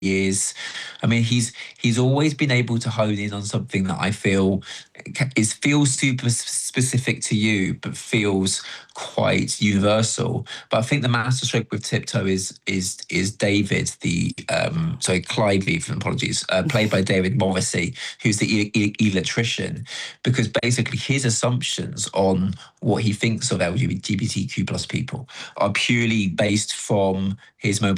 is. I mean, he's always been able to hone in on something that I feel feels super specific to you, but feels quite universal. But I think the masterstroke with Tiptoe is David, the sorry, Clyde Leaf, apologies, played by David Morrissey, who's the electrician, because basically his assumptions on what he thinks of LGBTQ plus people are purely based from his